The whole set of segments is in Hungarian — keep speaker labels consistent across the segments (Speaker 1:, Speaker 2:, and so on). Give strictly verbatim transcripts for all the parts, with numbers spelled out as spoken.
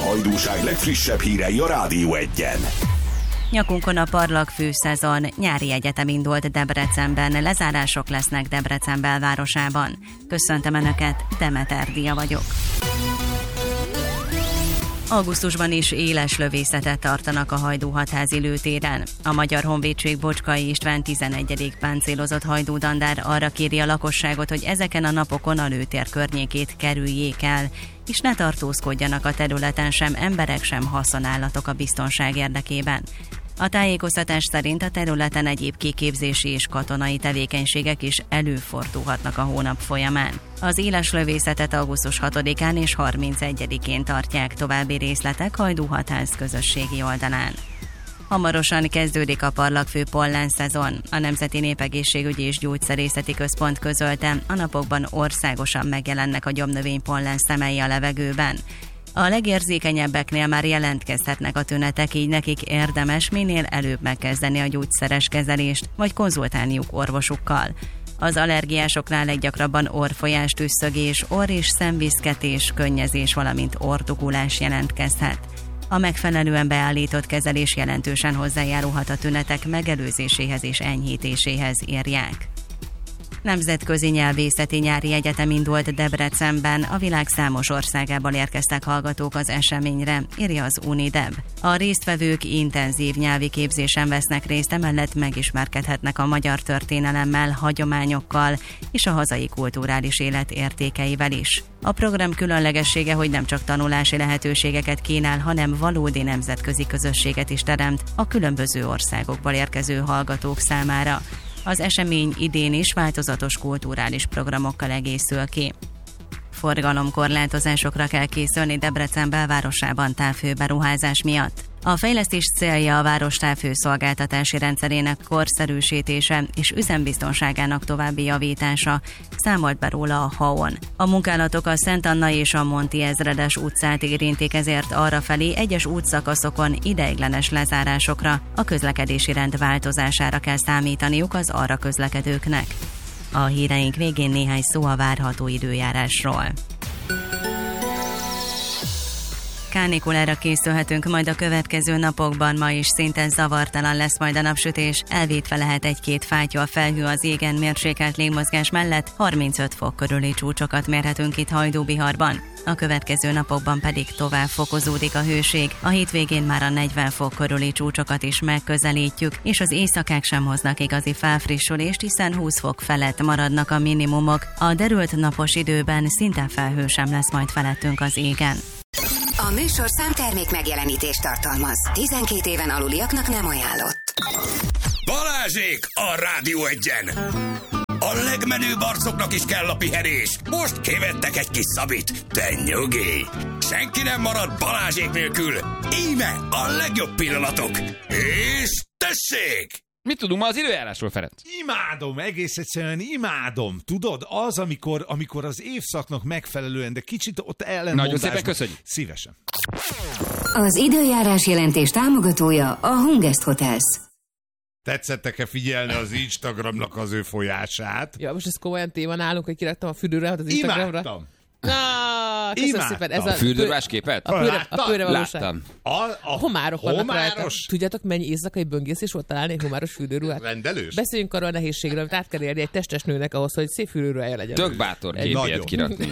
Speaker 1: Hajdúság legfrissebb hírei a Rádió Egyen.
Speaker 2: Nyakunkon a parlagfű szezon, nyári egyetem indult Debrecenben, lezárások lesznek Debrecen belvárosában. Köszöntöm Önöket, Demeter Dia vagyok. Augusztusban is éles lövészetet tartanak a Hajdú-Hatházi lőtéren. A Magyar Honvédség Bocskai István tizenegyedik páncélozott hajdúdandár arra kéri a lakosságot, hogy ezeken a napokon a lőtér környékét kerüljék el, és ne tartózkodjanak a területen sem emberek, sem haszonállatok a biztonság érdekében. A tájékoztatás szerint a területen egyéb kiképzési és katonai tevékenységek is előfordulhatnak a hónap folyamán. Az éles lövészetet augusztus hatodikán és harmincegyedikén tartják, további részletek Hajdú-Hatház közösségi oldalán. Hamarosan kezdődik a parlagfű pollen szezon. A Nemzeti Népegészségügyi és Gyógyszerészeti Központ közölte, a napokban országosan megjelennek a gyomnövény pollen szemei a levegőben. A legérzékenyebbeknél már jelentkezhetnek a tünetek, így nekik érdemes minél előbb megkezdeni a gyógyszeres kezelést, vagy konzultálniuk orvosukkal. Az allergiásoknál leggyakrabban orrfolyás, tüsszögés, orr- és szemviszketés, könnyezés, valamint orrdugulás jelentkezhet. A megfelelően beállított kezelés jelentősen hozzájárulhat a tünetek megelőzéséhez és enyhítéséhez, írják. Nemzetközi nyelvészeti nyári egyetem indult Debrecenben, a világ számos országából érkeztek hallgatók az eseményre, írja az Unideb. A résztvevők intenzív nyelvi képzésen vesznek részt, emellett megismerkedhetnek a magyar történelemmel, hagyományokkal és a hazai kulturális élet értékeivel is. A program különlegessége, hogy nem csak tanulási lehetőségeket kínál, hanem valódi nemzetközi közösséget is teremt a különböző országokból érkező hallgatók számára. Az esemény idén is változatos kulturális programokkal egészül ki. Forgalomkorlátozásokra kell készülni Debrecen belvárosában távhőberuházás miatt. A fejlesztés célja a város távhőszolgáltatási rendszerének korszerűsítése és üzembiztonságának további javítása, számolt be róla a há-on. A munkálatok a Szent Anna és a Monti Ezredes utcát érintik, ezért arrafelé egyes útszakaszokon ideiglenes lezárásokra, a közlekedési rend változására kell számítaniuk az arra közlekedőknek. A híreink végén néhány szó a várható időjárásról. Kánikulára készülhetünk majd a következő napokban, ma is szinte zavartalan lesz majd a napsütés, elvétve lehet egy-két fátyol felhő az égen, mérsékelt légmozgás mellett harmincöt fok körüli csúcsokat mérhetünk itt Hajdú-Biharban. A következő napokban pedig tovább fokozódik a hőség, a hétvégén már a negyven fok körüli csúcsokat is megközelítjük, és az éjszakák sem hoznak igazi felfrissülést, hiszen húsz fok felett maradnak a minimumok, a derült napos időben szinte felhő sem lesz majd felettünk az égen.
Speaker 3: A műsorszám termék megjelenítést tartalmaz. tizenkét éven aluliaknak nem ajánlott.
Speaker 1: Balázsék a Rádió Egyen! A legmenőbb arcoknak is kell a pihenés. Most kivettek egy kis szabit. De nyugi! Senki nem marad Balázsék nélkül. Íme a legjobb pillanatok. És tessék!
Speaker 4: Mit tudunk ma az időjárásról, Ferenc?
Speaker 5: Imádom, egész egyszerűen imádom. Tudod, az, amikor, amikor az évszaknak megfelelően, de kicsit ott ellenmondásban.
Speaker 4: Nagyon szépen köszönjük.
Speaker 5: Szívesen.
Speaker 3: Az időjárás jelentés támogatója a Hungest Hotels.
Speaker 5: Tetszettek-e figyelni az Instagramnak az ő folyását?
Speaker 6: Ja, most ez komolyan téma nálunk, hogy kiraktam a fürdőre az Instagramra.
Speaker 5: Imádtam.
Speaker 6: Na, köszönöm szépen. Ez a,
Speaker 4: a fürdőrás képet?
Speaker 6: A pőre, a pőre valóság.
Speaker 4: Láttam.
Speaker 5: A, a,
Speaker 6: a homárok vannak
Speaker 5: homáros.
Speaker 6: rajta. Tudjátok, mennyi éjszakai böngészés volt találni egy homáros fürdőruhát?
Speaker 5: Rendelős?
Speaker 6: Beszéljünk arról a nehézségről, amit át kell érni egy testes nőnek ahhoz, hogy szép fürdőruhája legyen.
Speaker 4: Tök bátor képélyet kirakni.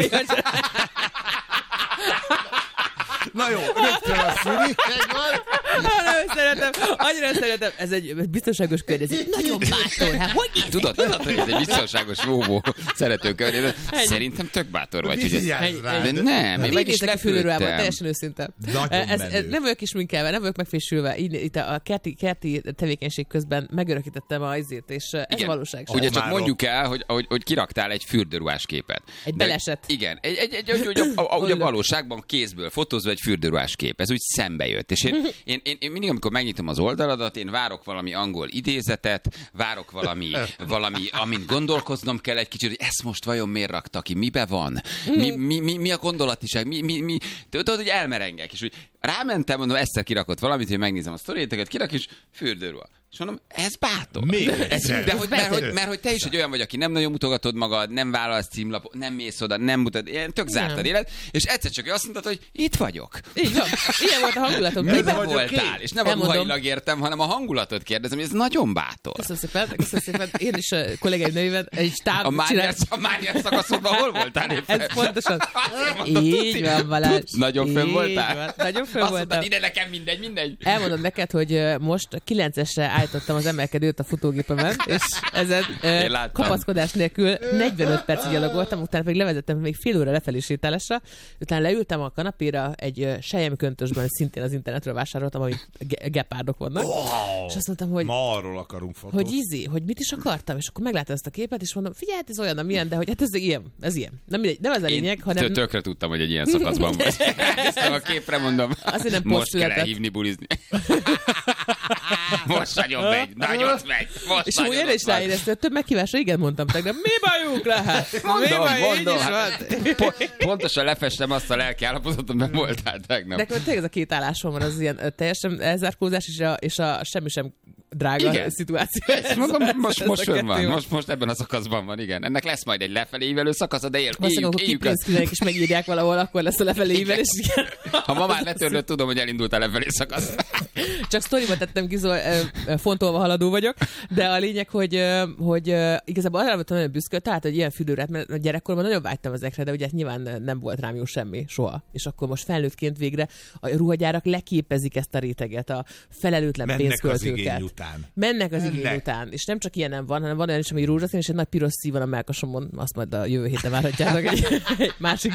Speaker 5: Na jó, rögtön a szüli.
Speaker 6: Nagyon szeretem, annyira szeretem. Ez egy biztonságos környezet. Nagyon bátor. Hát, hogy így?
Speaker 4: Tudod, tudod, hogy ez egy biztonságos vóvó szerető környezet. Szerintem tök bátor vagy. Hogy ez... De nem, én meg is lepültem.
Speaker 6: Teljesen őszinte. Ez, ez, nem vagyok is minkelve, nem vagyok megfésülve. Így, itt a kerti, kerti tevékenység közben megörökítettem a izét, és ez igen, valóság.
Speaker 4: Ugye csak mondjuk el, hogy, hogy, hogy kiraktál egy fürdőruhás képet.
Speaker 6: Egy de, beleset.
Speaker 4: Igen, egy, egy, egy, egy, egy, a, a, a valóságban kézből fotózva egy fürdőruhás kép. Ez úgy szembe jött. És én, én, én, én mindig, amikor megnyitom az oldaladat, én várok valami angol idézetet, várok valami, valami amint gondolkoznom kell egy kicsit, hogy ezt most vajon miért rakta ki, mibe van, mi, mi, mi, mi a gondolatiság, mi, mi, mi, tudod, hogy elmerengek, és úgy rámentem, mondom, Eszter kirakott valamit, hogy megnézem a sztoriéteket, kirak, és fürdőruha. És mondom, ez bátor.
Speaker 5: Még
Speaker 4: ez, de hogy, mert, hogy, mert hogy te is egy olyan vagy, aki nem nagyon mutogatod magad, nem vállalsz címlapot, nem mész oda, nem mutat, ilyen tök zártad élet, és egyszer csak azt mondtad, hogy itt vagyok.
Speaker 6: Így van. Ilyen volt a hangulatom.
Speaker 4: Miben voltál? És nem a ruhailag értem, hanem a hangulatot kérdezem, ez nagyon bátor.
Speaker 6: Köszönöm szépen, köszönöm szépen. Én is a kollégáim nevében egy stáb
Speaker 4: A Mániás szakaszodban hol voltál éppen?
Speaker 6: Ez pontosan. Így van, Balázs.
Speaker 4: Nagyon fönn voltál?
Speaker 6: Nagyon fönn voltál.
Speaker 4: Azt mondtad, ide nekem mindegy, mindegy.
Speaker 6: Elmondom neked, hogy most kilencesre állítottam az emelkedőt a futógépemen, és ezen uh, kapaszkodás nélkül negyvenöt percig gyalogoltam, utána pedig levezettem még fél óra lefelé sétálásra, utána leültem a kanapéra egy uh, selyemköntösben, szintén az internetről vásároltam, amit ge- gepárdok vannak,
Speaker 5: wow,
Speaker 6: és azt mondtam, hogy
Speaker 5: ma arról akarunk fotót.
Speaker 6: Hogy ízi, hogy mit is akartam, és akkor megláttam ezt a képet, és mondom, figyelj, ez olyan, amilyen, de hogy hát ez ilyen, ez ilyen. Nem, nem ez a lényeg,
Speaker 4: Én
Speaker 6: hanem...
Speaker 4: tökre tudtam, hogy egy ilyen szakaszban vagy. Ezt a képre mondom,
Speaker 6: nem
Speaker 4: most kell elhívni bulizni. Most nagyon megy, nagyot megy. Most
Speaker 6: és úgy erre is ráéreztem, több meghívásra igen mondtam tegnap, mi bajuk lehet?
Speaker 4: Mondom, mondom. Hát, po- pontosan lefestem azt a lelki állapotot, amiben voltál tegnap.
Speaker 6: Nekem tényleg ez a két állásom van, az ilyen teljesen elzárkózás és a, és a semmi sem drága igen. szituáció.
Speaker 4: Mondom, most, most fönn van, most, most ebben a szakaszban van, igen. Ennek lesz majd egy lefelé ívelő szakasz, de él, éljük, éljük, éljük
Speaker 6: azt. És megírják valahol, akkor lesz a lefelé ívelés.
Speaker 4: Ha ma már letörlött, tudom, hogy elindult a lefelé szakasz.
Speaker 6: Csak sztoriba tettem ki, fontolva haladó vagyok, de a lényeg, hogy, hogy igazából arra voltam nagyon büszke, tehát, hogy ilyen fürdőre, mert gyerekkorban nagyon vágytam ezekre, de ugye nyilván nem volt rám jó semmi, soha. És akkor most felnőttként végre a ruhagyárak leképezik ezt a réteget, a felelőtlen pénzköltőket. Mennek az igény után. És nem csak ilyenem van, hanem van olyan is, ami rózsaszín, és egy nagy piros szív van a mellkasomon, azt majd a jövő héten várhatjátok egy, egy másik.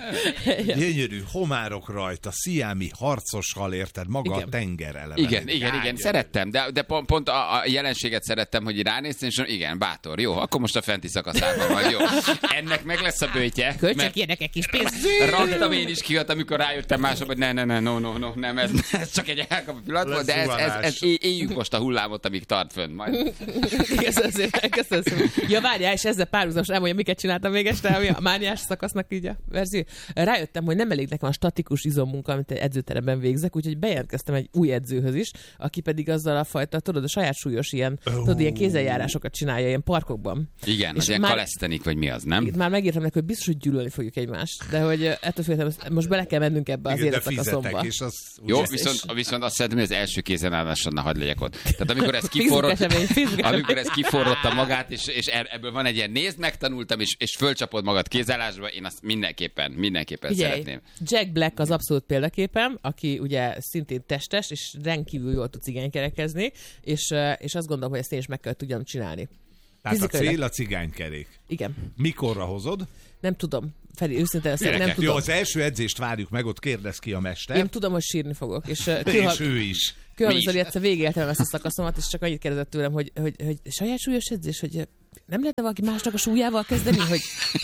Speaker 5: Gyönyörű homárok rajta, sziámi harcos hal, érted, maga igen. a tenger eleve.
Speaker 4: Igen, igen, igen, szerettem, de, de pont, pont a, a jelenséget szerettem, hogy ránéztem, és igen, bátor, jó, akkor most a fenti szakaszában vagy, jó. Ennek meg lesz a bőtje.
Speaker 6: Költsek ilyeneket kis pénzt.
Speaker 4: Raktam én is ki, amikor rájöttem mások, hogy ne, ne, ne, no, no, no, nem, ez, ez csak egy elkapó pillanat volt, de ez, ez, ez, éljük most a hullámot, amíg tart fönn majd.
Speaker 6: Köszönöm szépen, köszönöm szépen. Ja, várjál, és ezzel párhuzamos elmondja, miket csináltam még este, ami a mániás szakasznak így a verzió. Rájöttem, hogy nem elég nekem a statikus izommunka, amit egy edzőteremben végzek, úgyhogy bejelentkeztem egy új edzőhöz is, aki pedig azzal a fajta, tudod, a saját súlyos ilyen, oh. tudod, ilyen kézzeljárásokat csinálja ilyen parkokban.
Speaker 4: Igen, az ilyen kalesztenik, vagy mi az, nem?
Speaker 6: Már megírtam neki, hogy biztos, hogy gyűlölni fogjuk egymást, de hogy ettől féltem, most bele kell mennünk ebbe az életszakaszomba.
Speaker 4: Jó, viszont, viszont azt szeretném, hogy az első kézenállásodna hadd legyek ott. Tehát amikor ez kiforrott, amikor ez kiforrotta magát, és, és ebből van egy ilyen nézd, megtanultam, és, és fölcsapod magad kézállásba, én azt mindenképpen, mindenképpen Figyelj, szeretném.
Speaker 6: Jack Black az abszolút példaképem, aki ugye szintén testes, és rendkívül jól tud cigánykerekezni, és, és azt gondolom, hogy ezt én is meg kell tudjam csinálni.
Speaker 5: Tehát a cél a cigánykerék.
Speaker 6: Igen.
Speaker 5: Mikorra hozod?
Speaker 6: Nem tudom. Feli, őszintén ezt nem tudom.
Speaker 5: Jó, az első edzést várjuk meg, ott kérdez ki a mester.
Speaker 6: Én tudom, hogy sírni fogok. És,
Speaker 5: és ő is.
Speaker 6: Különböző egyszer végigéltem ezt a szakaszomat, és csak annyit kérdezett tőlem, hogy, hogy, hogy saját súlyos edzés, hogy nem lehetne valaki másnak a súlyával kezdeni, hogy...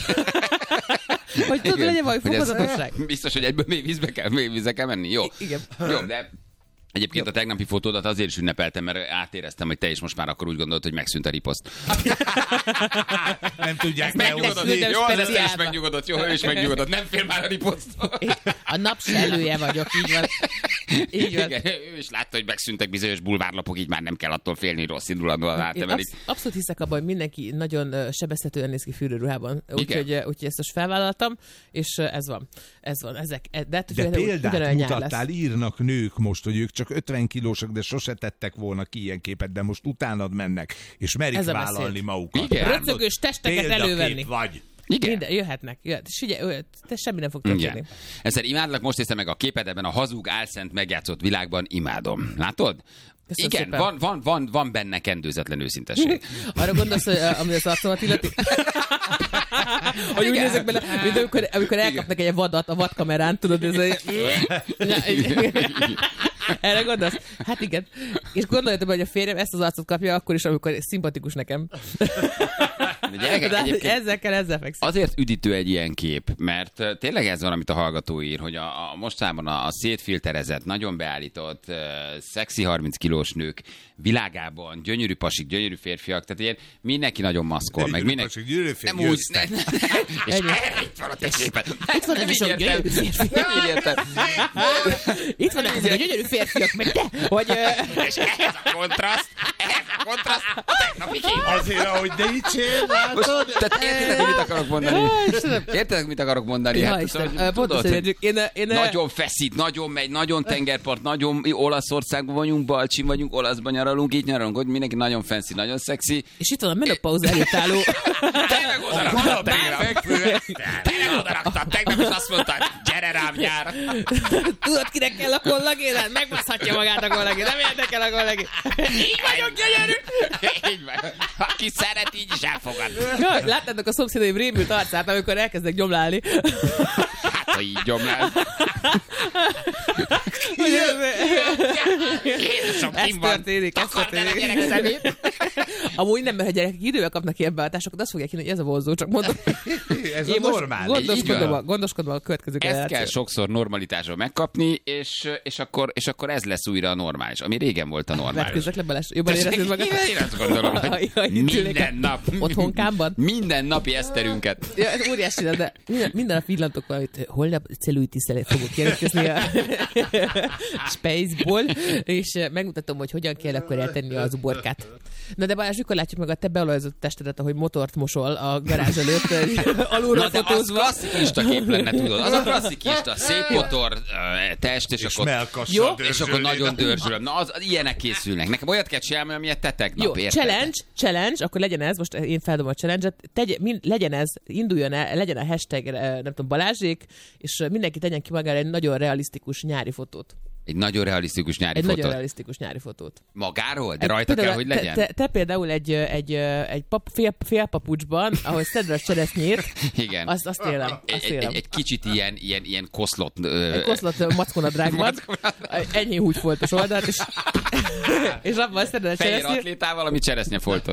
Speaker 6: hogy tudod, legyen valami fokozatosság.
Speaker 4: Biztos, hogy egyből mély vízbe kell, mély vízbe kell menni. Jó.
Speaker 6: Igen.
Speaker 4: Jó, de... Egyébként a tegnapi fotódat azért is ünnepeltem, mert átéreztem, hogy te is most már akkor úgy gondolod, hogy megszűnt a riposzt.
Speaker 5: Nem tudják
Speaker 4: megnyugodott. Jó, az Eszter is megnyugodott. Jó, ő is megnyugodott. Nem fél már a riposzt.
Speaker 6: A nap se elője vagyok, így van. Így van.
Speaker 4: Igen, ő is látta, hogy megszűntek bizonyos bulvárlapok, így már nem kell attól félni, rossz indulatban átemelik.
Speaker 6: Absz- abszolút hiszek abban, hogy mindenki nagyon sebezhetően néz ki fürdőruhában. Úgyhogy úgy, ezt most felvállaltam, és ez van. Ez van. Ezek. De,
Speaker 5: de példát mutattál, írnak nők most, hogy ők csak ötven kilósak, de sose tettek volna ki ilyen képet, de most utánad mennek, és merik vállalni magukat.
Speaker 6: Röcögős testeket elővenni.
Speaker 5: Vagy.
Speaker 6: Igen. Minden, jöhetnek. Jöhet. És ugye, te semmi nem fog történni.
Speaker 4: Ezzel imádlak, most hiszem meg a képed ebben a hazug, álszent megjátszott világban, imádom. Látod? Köszönöm igen, van, van, van, van benne kendőzetlen őszintesség.
Speaker 6: Arra gondolsz, hogy ami az arcomat illeti? Hogy úgy nézek bele, mint amikor, amikor elkapnak egy vadat a vadkamerán, tudod, ez egy... Erre gondolsz? Hát igen. és gondoljatok, hogy a férjem ezt az arcot kapja akkor is, amikor szimpatikus nekem.
Speaker 4: De gyerekek,
Speaker 6: de ezzel kell, ezzel fekszik.
Speaker 4: Azért üdítő egy ilyen kép, mert tényleg ez van, amit a hallgató ír, hogy a, a mostában a, a szétfilterezett, nagyon beállított, uh, szexi harminc kilós nők világában, gyönyörű pasik, gyönyörű férfiak, tehát ilyen mindenki nagyon maszkol, meg mindenki...
Speaker 5: Pasik, gyönyörű férfiak,
Speaker 4: nem úgy, ne, ne, és itt van a te képed.
Speaker 6: Itt van egy sok gyönyörű férfiak. Itt van ezek a gyönyörű férfiak, meg te, hogy...
Speaker 4: És ehhez a kontraszt, ehhez a kontraszt, a tegnapi kép.
Speaker 5: Azért, ahogy de így csér, látod?
Speaker 4: Tehát értitek, hogy mit akarok mondani? Értitek, mit akarok mondani?
Speaker 6: Ja,
Speaker 4: Hát,
Speaker 6: Isten,
Speaker 4: szóval,
Speaker 6: pont
Speaker 4: tudod,
Speaker 6: azt
Speaker 4: hogy
Speaker 6: én, én,
Speaker 4: nagyon feszít, nagyon megy, nagyon tengerpart, nagyon Olaszországban vagyunk, Balcsin vagyunk, Olaszban nyaralunk, így nyaralunk, hogy mindenki nagyon fancy, nagyon szexi.
Speaker 6: És itt van a menopauza előtt álló.
Speaker 4: Tényleg oda raktad tegnap. Tényleg oda raktad tegnap, és azt mondtad, gyere rám nyár.
Speaker 6: Tudod, kinek kell a kollagén? Megbaszhatja magát a kollagén, nem érdekel a kollagén. Így vagyok gyönyörű.
Speaker 4: Így van. Aki szeret, így is elfogad.
Speaker 6: Ja, láttátok a szomszédaim rémült arcát, amikor elkezdek gyomlálni.
Speaker 4: Hát, ha így gyomlál. Jézusom,
Speaker 6: Ez
Speaker 4: kim van.
Speaker 6: történik, ez
Speaker 4: Takard el a
Speaker 6: történik.
Speaker 4: gyerek szemét.
Speaker 6: Amúgy nem, mert ha gyerekek idővel kapnak ilyen beadásokat, azt fogják hinni, hogy ez a vonzó, csak mondom.
Speaker 5: Ez
Speaker 6: Én
Speaker 5: a
Speaker 6: most
Speaker 5: normális.
Speaker 6: gondoskodom a, gondoskodom a következő
Speaker 4: Ezt kell
Speaker 6: generáció.
Speaker 4: sokszor normalitásról megkapni, és, és, akkor, és akkor ez lesz újra a normális, ami régen volt a normális.
Speaker 6: Vetkőzzek le, Balázs, jobban éreznéd magad?
Speaker 4: Én azt gondolom, hogy
Speaker 6: Ha itt ülnék
Speaker 4: minden nap.
Speaker 6: Otthonkában?
Speaker 4: Minden napi eszterünket.
Speaker 6: Ja, ez óriási, de minden, minden nap villantok valamit, holnap cellulitis-szel fogok jelentkezni a Spaceból, és megmutatom, hogy hogyan kell akkor eltenni az uborkát. Na de Balázs, mikor látjuk meg a te beolajozott testedet, ahogy motort mosol a garázs előtt, alulról
Speaker 4: Na, de az
Speaker 6: fotózva.
Speaker 4: klasszikista kép lenne, tudod. Az a klasszikista, szép motor, test, és,
Speaker 5: És
Speaker 4: akkor...
Speaker 5: mellkassal
Speaker 6: Jó,
Speaker 5: dörzsölni.
Speaker 4: És akkor nagyon dörzsölöm. Na, az, ilyenek készülnek. Nekem olyat kell csinálni, amilyet te tegnap,
Speaker 6: Jó,
Speaker 4: érted?
Speaker 6: challenge, challenge, akkor legyen ez, most én feldobom a challenge-et, tegy, min, legyen ez, induljon el, legyen a hashtag, nem tudom, Balázsék, és mindenki tegyen ki magára egy nagyon realisztikus nyári fotót.
Speaker 4: Egy nagyon realisztikus nyári
Speaker 6: Egy
Speaker 4: fotó.
Speaker 6: nagyon realisztikus nyári fotót.
Speaker 4: Magáról? De
Speaker 6: Egy-
Speaker 4: rajta kell,
Speaker 6: például
Speaker 4: hogy
Speaker 6: te-
Speaker 4: legyen?
Speaker 6: Te, te például egy, egy, egy pap, fél, félpapucsban, ahol szedve a cseresznyét,
Speaker 4: Igen.
Speaker 6: azt, azt élem.
Speaker 4: Egy,
Speaker 6: Azt
Speaker 4: egy,
Speaker 6: élem.
Speaker 4: egy, egy kicsit ilyen, ilyen, ilyen koszlott... Ö...
Speaker 6: Egy koszlott mackonadrágban, ennyi húgyfoltos oldalt, és, és abban szedve a
Speaker 4: fehér
Speaker 6: cseresznyét.
Speaker 4: atlétával, ami cseresznyefoltos.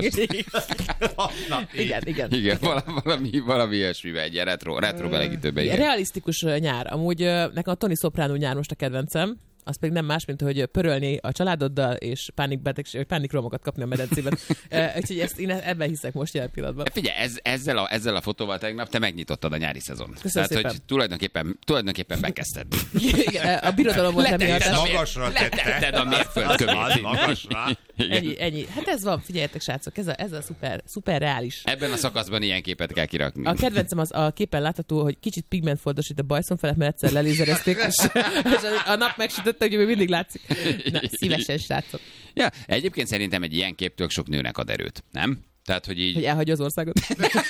Speaker 6: Igen, igen.
Speaker 4: Igen, valami, valami, valami ilyesmivel, egy ilyen retro, retro belegítőbe. Igen.
Speaker 6: Realisztikus ö, nyár. Amúgy ö, nekem a Tony Soprano nyár most a kedvencem. Az pedig nem más, mint hogy pörölni a családoddal, és pánikbetegség, vagy pánikromokat kapni a medencében. Ö, Úgyhogy ezt én ebben hiszek most jelen pillanatban.
Speaker 4: Figyelj, ez, ezzel, a, ezzel a fotóval tegnap te megnyitottad a nyári szezont.
Speaker 6: Köszönöm
Speaker 4: Tehát,
Speaker 6: szépen.
Speaker 4: hogy tulajdonképpen, tulajdonképpen bekezdted.
Speaker 6: Igen, a birodalom volt emiatt.
Speaker 4: Letetted a, mér...
Speaker 5: Magasra tette.
Speaker 4: Letetted a mérföldkövét.
Speaker 5: Magasra.
Speaker 6: Ennyi, ennyi. Hát ez van, figyeljetek srácok, ez a, ez a szuper, szuper reális.
Speaker 4: Ebben a szakaszban ilyen képet kell kirakni.
Speaker 6: A kedvencem az a képen látható, hogy kicsit pigmentfoltosít a bajszon felett, mert egyszer lelézerezték, és, és a nap megsütötte, hogy még mindig látszik. Na, szívesen, srácok.
Speaker 4: Ja, egyébként szerintem egy ilyen kép tök sok nőnek ad erőt, nem? Tehát, hogy így...
Speaker 6: Hogy elhagyja az országot.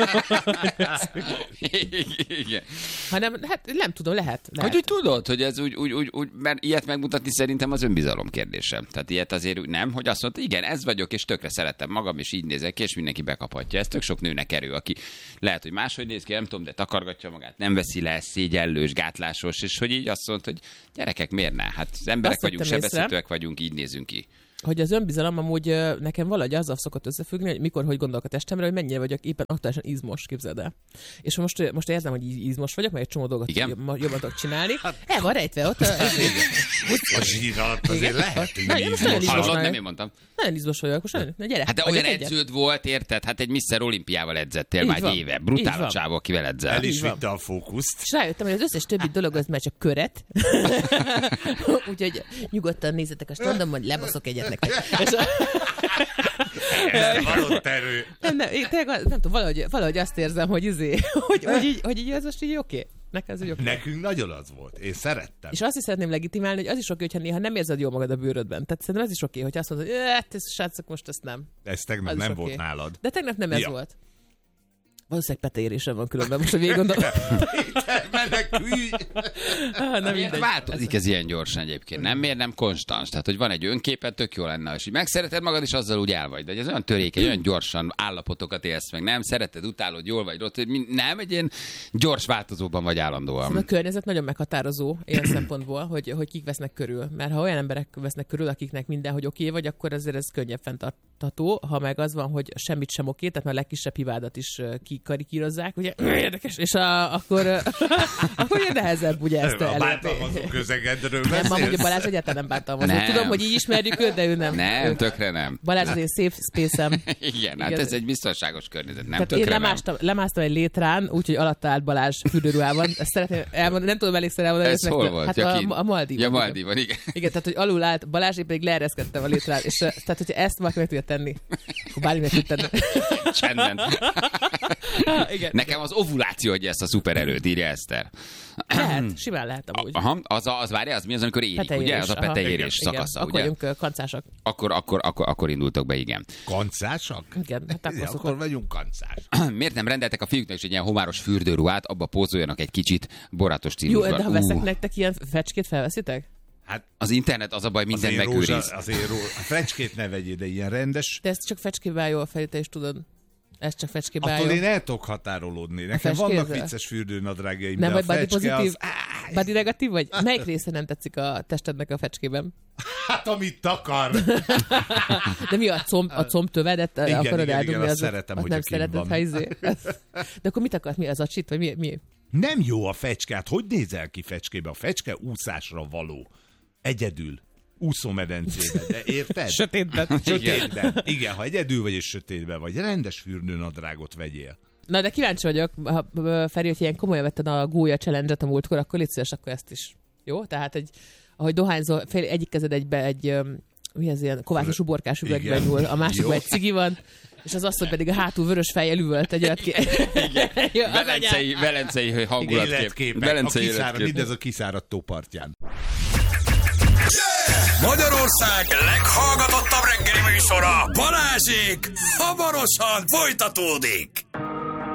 Speaker 4: Igen.
Speaker 6: Hanem, hát nem tudom, lehet. lehet.
Speaker 4: Hogy úgy tudod, hogy ez úgy, úgy, úgy, úgy, mert ilyet megmutatni szerintem az önbizalom kérdése. Tehát ilyet azért úgy nem, hogy azt mondta, igen, ez vagyok, és tökre szeretem magam, és így nézek ki, és mindenki bekaphatja. Ez tök sok nőnek erő, aki lehet, hogy máshogy néz ki, nem tudom, de takargatja magát, nem veszi le, szégyellős, gátlásos, és hogy így azt mondta, hogy gyerekek, miért ne? Hát az emberek
Speaker 6: Azt
Speaker 4: vagyunk,
Speaker 6: vettem észre.
Speaker 4: sebezhetőek vagyunk, így nézünk ki.
Speaker 6: Hogy az önbizalom amúgy ö, nekem valahogy azzal szokott összefüggni, hogy mikor, hogy gondolok a testemre, hogy mennyire vagyok éppen aktuálisan izmos, képzeld el. És most, ö, most érzem, hogy így izmos vagyok, meg egy csomó dolgot
Speaker 4: Igen?
Speaker 6: jobban, jobban tudok csinálni. El van rejtve ott. A,
Speaker 5: A zsír alatt azért lehet, hogy
Speaker 6: Na, én most nagyon
Speaker 5: izmos.
Speaker 6: izmos
Speaker 4: Hallod,
Speaker 6: vagyok.
Speaker 4: nem én mondtam.
Speaker 6: Nagyon izmos vagyok. Most nagyon, na gyere,
Speaker 4: Hát de
Speaker 6: vagyok
Speaker 4: olyan
Speaker 6: egyet.
Speaker 4: edződ volt, érted? Hát egy miszter olimpiával edzettél
Speaker 6: Így
Speaker 4: már egy
Speaker 6: van.
Speaker 4: éve.
Speaker 6: Így
Speaker 4: Brutál a
Speaker 6: van.
Speaker 4: csávó, akivel edzel.
Speaker 5: El is
Speaker 6: Így van.
Speaker 5: vitte a fókuszt.
Speaker 6: És rájöttem, hogy az összes többi dolog az már csak köret. Úgyhogy nyugodtan nézzetek a standon, majd lebaszok egyet nektek. És a...
Speaker 5: Ez van ott erő.
Speaker 6: Nem, nem, én tényleg, nem tudom, valahogy, valahogy azt érzem, hogy, izé, hogy, hogy, így, hogy így ez most így oké. Okay. Nekem ez így oké. Okay.
Speaker 5: Nekünk nagyon az volt. Én szerettem.
Speaker 6: És azt is szeretném legitimálni, hogy az is oké, okay, hogyha néha nem érzed jól magad a bőrödben. Tehát szerintem ez is oké, okay, hogy azt mondod, hogy hát ez srácok, most ezt nem.
Speaker 5: Ez tegnap
Speaker 6: Az is
Speaker 5: nem
Speaker 6: oké.
Speaker 5: volt nálad.
Speaker 6: De tegnap nem ez
Speaker 5: Ja.
Speaker 6: volt. Valószínűleg peteérésem van különben, most a végig gondolom.
Speaker 5: Menekülj!
Speaker 6: ah, nem mindegy.
Speaker 4: Változik ez ilyen gyorsan egyébként, nem? Miért nem konstans? Tehát, hogy van egy önképed, tök jó lenne, és így megszereted magad, és azzal úgy el vagy. De ez olyan törékeny, olyan gyorsan állapotokat élsz meg, nem? Szereted, utálod, jól vagy, rossz, nem? Egy ilyen gyors változóban vagy állandóan.
Speaker 6: Szóval a környezet nagyon meghatározó ilyen szempontból, hogy, hogy kik vesznek körül. Mert ha olyan emberek vesznek körül, akiknek mindenhogy oké okay vagy, akkor azért ez könnyebb fenntartható. Ha meg az van, hogy semmit sem oké, tehát már a legkisebb hibádat is kikarikírozzák, ugye, érdekes, és a, akkor, akkor ugye nehezebb ugye ezt elérni.
Speaker 5: A bántalmazó közegedről
Speaker 6: beszélsz. Nem, amúgy a Balázs egyáltalán nem bántalmazó. Nem. Tudom, hogy így ismerjük őt, de ő nem.
Speaker 4: Nem,
Speaker 6: ő,
Speaker 4: tökre nem.
Speaker 6: Balázs az én safe space-em.
Speaker 4: Igen, hát ez egy biztonságos környezet, nem
Speaker 6: tehát
Speaker 4: tökre
Speaker 6: én lemásztam,
Speaker 4: nem.
Speaker 6: lemásztam egy létrán, úgyhogy alatta állt Balázs fürdőruhában. Ezt szeretném elmondani, nem tudom elégszer elmondani.
Speaker 4: Ez hol volt?
Speaker 6: Hát
Speaker 4: ja,
Speaker 6: a, a Maldívon.
Speaker 4: Ja, Maldívon, igen.
Speaker 6: Igen, tehát hogy alul állt Balázs, én pedig leereszkedtem a létrán. És tehát, hogyha ezt valaki meg tudja tenni, akkor bármi meg tudja tenni.
Speaker 4: Csendben.
Speaker 6: Igen.
Speaker 4: Nekem az ovuláció adja ezt a szupererőt, írja Eszter.
Speaker 6: Lehet, simán lehet amúgy.
Speaker 4: Aha, az, az várja, az mi az, amikor érik,
Speaker 6: Peteérés,
Speaker 4: ugye? Az a peteérés szakasza,
Speaker 6: igen,
Speaker 4: ugye?
Speaker 6: akkor vagyunk kancásak.
Speaker 4: Akkor, akkor, akkor, akkor indultok be, igen.
Speaker 5: Kancásak?
Speaker 6: Igen, hát akkor,
Speaker 5: ja, akkor vagyunk kancás.
Speaker 4: Miért nem rendeltek a fiúknak is egy ilyen homáros fürdőruhát, abba pózoljanak egy kicsit borátos stílusban?
Speaker 6: Jó, de ha veszek nektek ilyen fecskét, felveszitek?
Speaker 5: Hát
Speaker 4: az internet az a baj, minden
Speaker 5: azért
Speaker 4: megőriz.
Speaker 5: Rózsa, azért rózsa, a fecskét ne vegyél, de ilyen rendes.
Speaker 6: De ez csak fecskében áll jól fel, te is tudod. Ez csak fecskében áll
Speaker 5: Attól
Speaker 6: jól.
Speaker 5: én el tudok határolódni. Nekem vannak vicces fürdőnadrágjaim,
Speaker 6: nem
Speaker 5: de a
Speaker 6: vagy body
Speaker 5: fecske
Speaker 6: pozitív,
Speaker 5: az...
Speaker 6: body negatív vagy? Melyik része nem tetszik a testednek a fecskében?
Speaker 5: Hát amit takar.
Speaker 6: De mi a comb, a combtövedet
Speaker 5: igen,
Speaker 6: akarod
Speaker 5: igen,
Speaker 6: eldugni?
Speaker 5: igen,
Speaker 6: az,
Speaker 5: szeretem,
Speaker 6: az
Speaker 5: hogy
Speaker 6: nem
Speaker 5: a kint
Speaker 6: szereted,
Speaker 5: van.
Speaker 6: ha izé. De akkor mit akarsz? Mi az a csit? Vagy mi? mi?
Speaker 5: Nem jó a fecske. Hát hogy nézel ki fecskébe? A fecske úszásra való. Egyedül. Úszómedencébe, de érted?
Speaker 6: Sötétben.
Speaker 5: Sötétben. Igen, ha egyedül vagy és sötétben vagy, rendes fürdőnadrágot vegyél.
Speaker 6: Na, de kíváncsi vagyok, ha Feri, hogy ilyen komolyan vetted a gólya challenge-et a múltkor, akkor légy szíves, akkor ezt is. Jó? Tehát, egy, ahogy dohányzol, fél, egyik kezed egybe egy, mi ez ilyen kovászos uborkás üvegben nyúl, a másikban egy cigi van, és az asszony pedig a hátul vörös fejjel üvölt egy olyat ki.
Speaker 4: Igen. Velencei, velencei hangulatkép.
Speaker 5: Velencei életkép. Mindez a kiszáradt tópartján.
Speaker 1: Magyarország leghallgatottabb reggeli műsora, Balázsék, hamarosan folytatódik.